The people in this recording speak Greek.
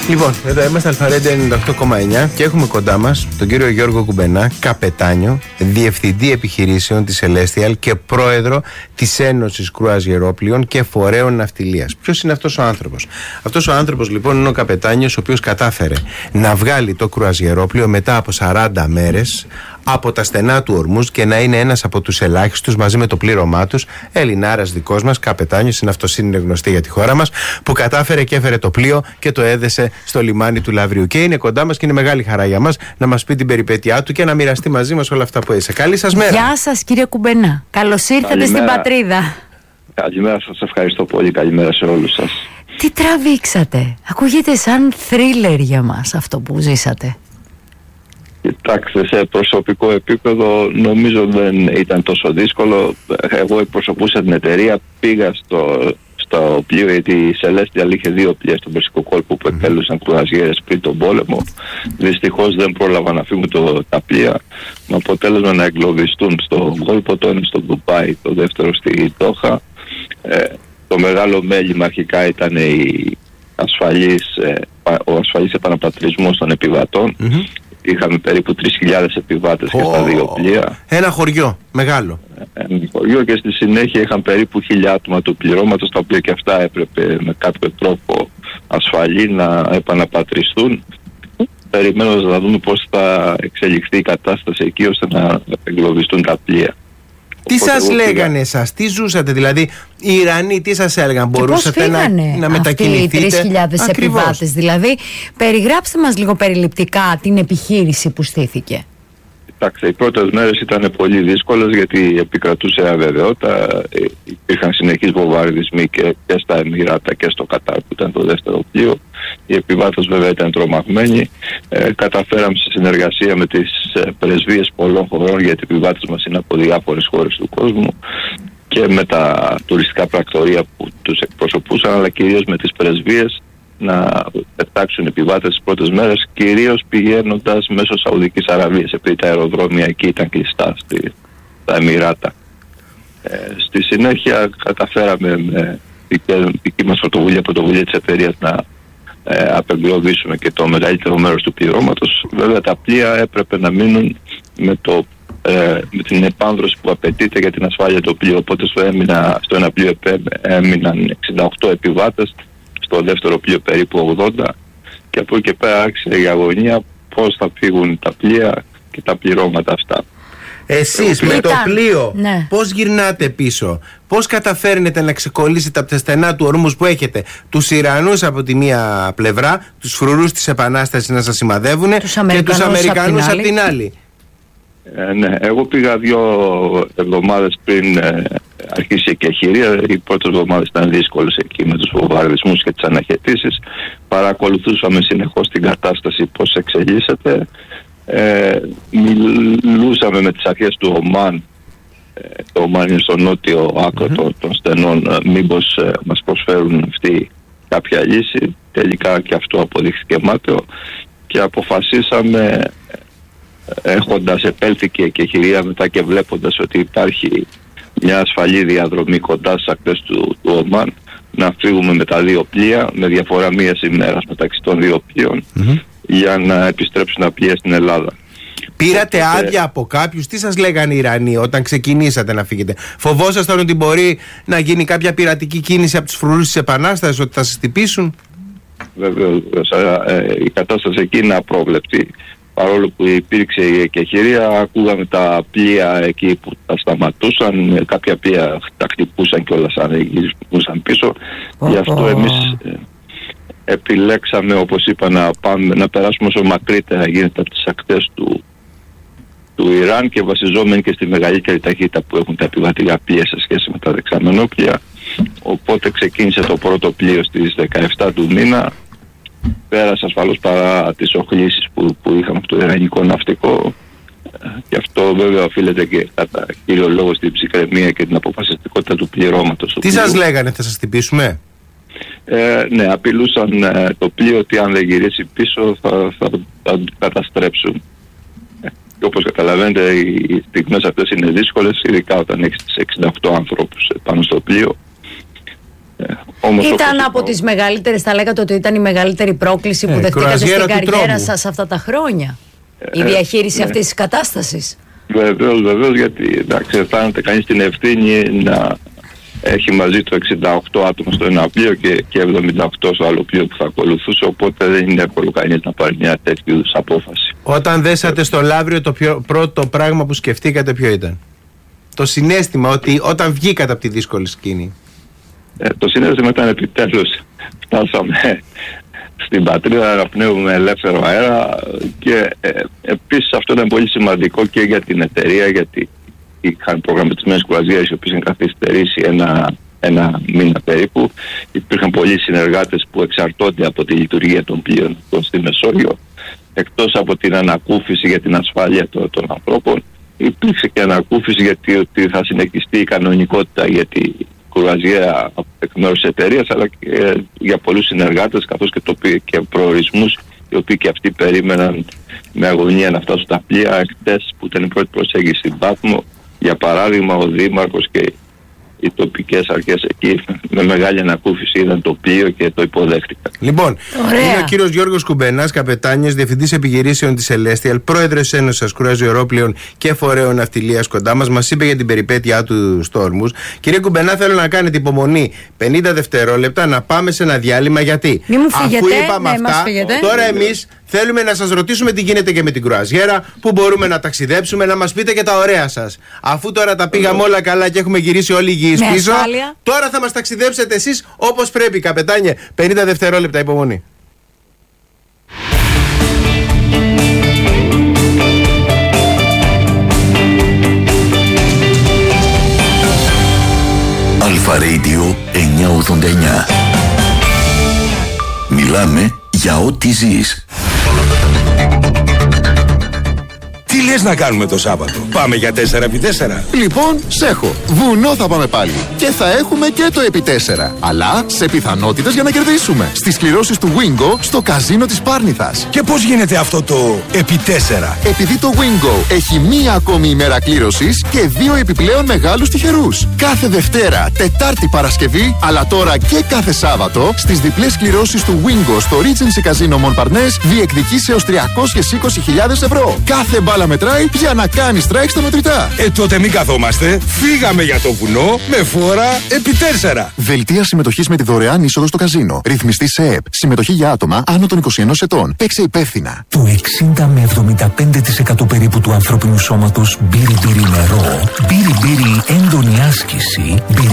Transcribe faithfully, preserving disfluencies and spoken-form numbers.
Λοιπόν, εδώ είμαστε Αλφαρέντε ενενήντα οκτώ κόμμα εννιά και έχουμε κοντά μας τον κύριο Γιώργο Κουμπενά, καπετάνιο, διευθυντή επιχειρήσεων της Celestial και πρόεδρο της Ένωσης Κρουαζιερόπλοιων και Φορέων Ναυτιλίας. Ποιος είναι αυτός ο άνθρωπος? Αυτός ο άνθρωπος λοιπόν είναι ο καπετάνιος ο οποίος κατάφερε να βγάλει το κρουαζιερόπλοιο μετά από σαράντα μέρες από τα στενά του ορμούς και να είναι ένας από τους ελάχιστους μαζί με το πλήρωμά τους, Ελληνάρας δικός μας, καπετάνιος, είναι αυτός, είναι γνωστή για τη χώρα μας, που κατάφερε και έφερε το πλοίο και το έδεσε στο λιμάνι του Λαυριού. Και είναι κοντά μας και είναι μεγάλη χαρά για μας να μας πει την περιπέτειά του και να μοιραστεί μαζί μας όλα αυτά που είσαι. Καλή σας μέρα. Γεια σας κύριε Κουμπενά. Καλώς ήρθατε Καλημέρα. Στην πατρίδα. Καλημέρα σας, ευχαριστώ πολύ. Καλημέρα σε όλους σας. Τι τραβήξατε? Ακούγεται σαν θρίλερ για μας αυτό που ζήσατε. Κοιτάξτε, σε προσωπικό επίπεδο νομίζω δεν ήταν τόσο δύσκολο. Εγώ εκπροσωπούσα την εταιρεία, πήγα στο, στο πλοίο, γιατί η Celestial είχε δύο πλοία στον Περσικό κόλπο που εκτέλουσαν κρουαζιέρες πριν τον πόλεμο. Δυστυχώς δεν πρόλαβα να φύγουν το, τα πλοία, με αποτέλεσμα να εγκλωβιστούν στον κόλπο, το ένα στο Ντουμπάι, το δεύτερο στη Δόχα. Ε, το μεγάλο μέλημα αρχικά ήταν η ασφαλής, ε, ο ασφαλής επαναπατρισμός των επιβατών. Mm-hmm. Είχαμε περίπου τρεις χιλιάδες επιβάτες oh, και στα δύο πλοία. Ένα χωριό μεγάλο. Ένα χωριό, και στη συνέχεια είχαν περίπου χίλια άτομα του πληρώματος, τα οποία και αυτά έπρεπε με κάποιο τρόπο ασφαλή να επαναπατριστούν, περιμένοντας να δούμε πώς θα εξελιχθεί η κατάσταση εκεί ώστε να εγκλωβιστούν τα πλοία. Τι σας λέγανε εσάς, τι ζούσατε, δηλαδή οι Ιρανοί τι σας έλεγαν, μπορούσατε να, να μετακινηθείτε? Αυτοί οι τρεις χιλιάδες επιβάτες, δηλαδή περιγράψτε μας λίγο περιληπτικά την επιχείρηση που στήθηκε. Κοιτάξτε, οι πρώτες μέρες ήταν πολύ δύσκολες γιατί επικρατούσε αβεβαιότητα, υπήρχαν συνεχείς βομβαρδισμοί και, και στα Εμιράτα και στο Κατάρ που ήταν το δεύτερο πλοίο. Οι επιβάτες βέβαια ήταν τρομαγμένοι. Ε, καταφέραμε σε συνεργασία με τις ε, πρεσβείες πολλών χωρών, γιατί οι επιβάτες μας είναι από διάφορες χώρες του κόσμου, και με τα τουριστικά πρακτορεία που τους εκπροσωπούσαν, αλλά κυρίως με τις πρεσβείες, να πετάξουν επιβάτες τις πρώτες μέρες, κυρίως πηγαίνοντας μέσω Σαουδικής Αραβίας, επειδή τα αεροδρόμια εκεί ήταν κλειστά στη, στα Εμιράτα. Ε, στη συνέχεια καταφέραμε με δική μας πρωτοβουλία, πρωτοβουλία της εταιρείας, να ε, απεγκλωβίσουμε και το μεγαλύτερο μέρος του πληρώματος. Βέβαια τα πλοία έπρεπε να μείνουν με, το, ε, με την επάνδρωση που απαιτείται για την ασφάλεια του πλοίου. Οπότε στο, έμεινα, στο ένα πλοίο έμειναν εξήντα οκτώ επιβάτες, στο δεύτερο πλοίο περίπου ογδόντα, και από εκεί και πέρα άρχισε η αγωνία πώς θα φύγουν τα πλοία και τα πληρώματα αυτά. Εσείς με το πλοίο, ναι, πώς γυρνάτε πίσω, πώς καταφέρνετε να ξεκολλήσετε από τα στενά του ορμούς που έχετε τους Ιρανούς από τη μία πλευρά, τους φρουρούς της Επανάστασης να σας σημαδεύουν, και τους Αμερικανούς από την άλλη? Ε, ναι, εγώ πήγα δύο εβδομάδες πριν ε, αρχίσει η εκεχηρία. Οι πρώτες εβδομάδες ήταν δύσκολες εκεί με τους βομβαρδισμούς και τις αναχαιτήσεις. Παρακολουθούσαμε συνεχώς την κατάσταση πώς εξελίσσεται. Ε, μιλούσαμε με τις αρχές του Ομάν. Ε, το Ομάν είναι στο νότιο άκρο mm-hmm. των, των στενών. Ε, μήπως ε, μας προσφέρουν αυτοί κάποια λύση. Τελικά και αυτό αποδείχθηκε μάταιο και αποφασίσαμε, έχοντας επέλθει και η εκεχηρία μετά και βλέποντας ότι υπάρχει μια ασφαλή διαδρομή κοντά στις ακτές του, του Ομάν, να φύγουμε με τα δύο πλοία, με διαφορά μίας ημέρας μεταξύ των δύο πλοίων, mm-hmm. για να επιστρέψουν τα πλοία στην Ελλάδα. Πήρατε Οπότε... άδεια από κάποιους? Τι σας λέγανε οι Ιρανοί όταν ξεκινήσατε να φύγετε? Φοβόσασταν ότι μπορεί να γίνει κάποια πειρατική κίνηση από τους φρουρούς της Επανάστασης, ότι θα σας χτυπήσουν? Βεβαίως, ε, η κατάσταση εκεί είναι απρόβλεπτη. Παρόλο που υπήρξε η εκεχηρία, ακούγαμε τα πλοία εκεί που τα σταματούσαν, κάποια πλοία τα χτυπούσαν κιόλας αν γυρίσαν πίσω. Oh. Γι' αυτό εμείς ε, επιλέξαμε, όπως είπα, να, πάμε, να περάσουμε όσο μακρύτερα γίνεται από τις ακτές του, του Ιράν, και βασιζόμενοι και στη μεγαλύτερη ταχύτητα που έχουν τα επιβατικά πλοία σε σχέση με τα δεξαμενόπλοια. Οπότε ξεκίνησε το πρώτο πλοίο στις δεκαεφτά του μήνα. Πέρασε ασφαλώς παρά τις οχλήσεις που, που είχαμε από το ιρανικό ναυτικό, και αυτό βέβαια οφείλεται και κατά κύριο λόγο στην ψυχραιμία και την αποφασιστικότητα του πληρώματος. Τι σας λέγανε, θα σας χτυπήσουμε? Ε, ναι, απειλούσαν ε, το πλοίο ότι αν δεν γυρίσει πίσω θα, θα, θα, θα το καταστρέψουν. Ε, και όπως καταλαβαίνετε, οι στιγμές αυτές είναι δύσκολες, ειδικά όταν έχεις εξήντα οκτώ ανθρώπους πάνω στο πλοίο. Όμως, ήταν από τις μεγαλύτερες, θα λέγατε ότι ήταν η μεγαλύτερη πρόκληση που ε, δεχτήκατε στην καριέρα σας αυτά τα χρόνια, ε, η διαχείριση ναι. αυτής της κατάστασης? Βεβαίως, βεβαίως, γιατί εντάξει, αισθάνεται κανείς την ευθύνη να έχει μαζί του εξήντα οκτώ άτομα στο ένα πλοίο και, και εβδομήντα οκτώ στο άλλο πλοίο που θα ακολουθούσε, οπότε δεν είναι εύκολο κανείς να πάρει μια τέτοιου είδους απόφαση. Όταν δέσατε στο Λαύριο, το πιο, πρώτο πράγμα που σκεφτήκατε ποιο ήταν? Το συναίσθημα ότι όταν βγήκατε από τη δύσκολη σκηνή. Ε, το συνέστημα ήταν επιτέλους φτάσαμε στην πατρίδα να αναπνέουμε ελεύθερο αέρα και ε, επίσης αυτό ήταν πολύ σημαντικό και για την εταιρεία, γιατί είχαν προγραμματισμένες κουραζιέρες οι οποίες είχαν καθυστερήσει ένα, ένα μήνα περίπου. Υπήρχαν πολλοί συνεργάτες που εξαρτώνται από τη λειτουργία των πλοίων στη Μεσόγειο. Εκτός από την ανακούφιση για την ασφάλεια των, των ανθρώπων, υπήρξε και ανακούφιση γιατί ότι θα συνεχιστεί η κανονικότητα για την κουραζιέρα εκ μέρους της εταιρείας, αλλά και για πολλούς συνεργάτες, καθώς και, το, και προορισμούς οι οποίοι και αυτοί περίμεναν με αγωνία να φτάσουν στα πλοία. Εκτές που ήταν η πρώτη προσέγγιση στην Πάτμο, για παράδειγμα, ο Δήμαρχος και οι τοπικές αρχές εκεί με μεγάλη ανακούφιση είδαν το πλοίο και το υποδέχτηκαν. Λοιπόν, ωραία. Είναι ο κύριος Γιώργος Κουμπενάς, καπετάνιος, διευθυντής επιχειρήσεων της Celestial, πρόεδρος της Ένωσης Κρουαζιερόπλοιων και Φορέων Ναυτιλίας κοντά μας. Μας είπε για την περιπέτειά του στο Ορμούζ. Κύριε Κουμπενά, θέλω να κάνετε υπομονή πενήντα δευτερόλεπτα να πάμε σε ένα διάλειμμα. Γιατί αφού είπαμε ναι, αυτά, τώρα εμείς θέλουμε να σας ρωτήσουμε τι γίνεται και με την κρουαζιέρα, πού μπορούμε να ταξιδέψουμε, να μας πείτε και τα ωραία σας. Αφού τώρα τα πήγαμε όλα καλά και έχουμε γυρίσει όλοι υγιείς πίσω, τώρα θα μας ταξιδέψετε εσείς όπως πρέπει, καπετάνιε. πενήντα δευτερόλεπτα υπομονή. Αλφα Radio εννιακόσια ογδόντα εννιά. Μιλάμε για ό,τι ζεις. Τι λες να κάνουμε το Σάββατο? Πάμε για τέσσερα επί τέσσερα. Λοιπόν, σ' έχω. Βουνό θα πάμε πάλι. Και θα έχουμε και το επί τέσσερα. Αλλά σε πιθανότητες για να κερδίσουμε. Στις κληρώσεις του Wingo στο καζίνο της Πάρνηθας. Και πώς γίνεται αυτό το επί τέσσερα? Επειδή το Wingo έχει μία ακόμη ημέρα κλήρωσης και δύο επιπλέον μεγάλους τυχερούς. Κάθε Δευτέρα, Τετάρτη, Παρασκευή, αλλά τώρα και κάθε Σάββατο, στις διπλές κληρώσεις του Wingo στο Regency Casino Montparnasse διεκδικείς έως τριακόσιες είκοσι χιλιάδες ευρώ. Κάθε μπάλα μετράει για να κάνει strike στα μετρητά. Ε, τότε μην καθόμαστε. Φύγαμε για το βουνό με φόρα επί τέσσερα. Δελτία συμμετοχής με τη δωρεάν είσοδο στο καζίνο. Ρυθμιστή σε ΕΕΠ. Συμμετοχή για άτομα άνω των είκοσι ενός ετών. Παίξε υπεύθυνα. Το εξήντα με εβδομήντα πέντε τοις εκατό περίπου του ανθρώπινου σώματος μπύρι μπύρι νερό, μπύρι μπύρι έντονη άσκηση, μπύρι